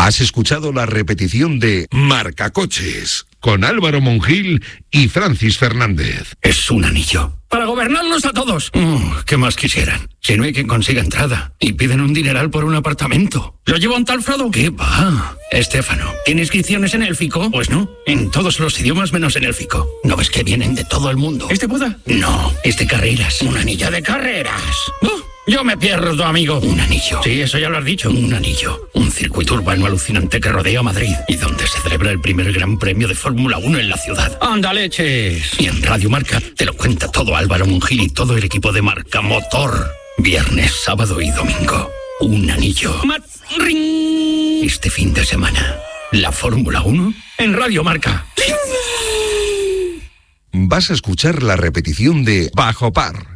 Has escuchado la repetición de Marcacoches con Álvaro Monjil y Francis Fernández. Es un anillo. Para gobernarlos a todos. ¿Qué más quisieran? Si no hay quien consiga entrada. Y piden un dineral por un apartamento. ¿Lo lleva un tal Frado? ¿Qué va? Estéfano, ¿tiene inscripciones en élfico? Pues no. En todos los idiomas menos en élfico. ¿No ves que vienen de todo el mundo? ¿Es de boda? No, es de carreras. Un anillo de carreras. Yo me pierdo, amigo. Un anillo. Sí, eso ya lo has dicho. Un anillo. Un circuito urbano alucinante que rodea Madrid y donde se celebra el primer gran premio de Fórmula 1 en la ciudad. ¡Anda, leches! Y en Radio Marca te lo cuenta todo Álvaro Monjil y todo el equipo de Marca Motor. Viernes, sábado y domingo. Un anillo. Este fin de semana, la Fórmula 1 en Radio Marca. Vas a escuchar la repetición de Bajo Par